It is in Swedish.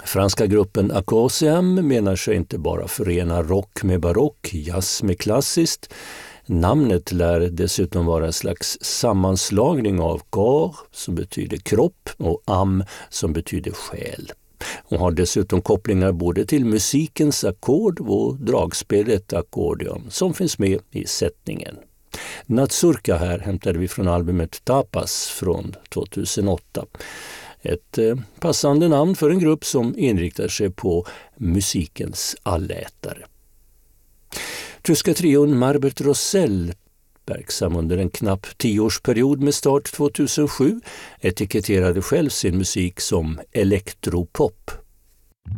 Franska gruppen Accorsiam menar sig inte bara förena rock med barock, jazz med klassiskt. Namnet lär dessutom vara en slags sammanslagning av corps, som betyder kropp, och âme, som betyder själ. Och har dessutom kopplingar både till musikens ackord och dragspelet accordion som finns med i sättningen. Natsurka här hämtade vi från albumet Tapas från 2008. Ett passande namn för en grupp som inriktar sig på musikens allätare. Tyska trion Marbert Rosell, verksam under en knapp 10-årsperiod med start 2007, etiketterade själv sin musik som elektropop.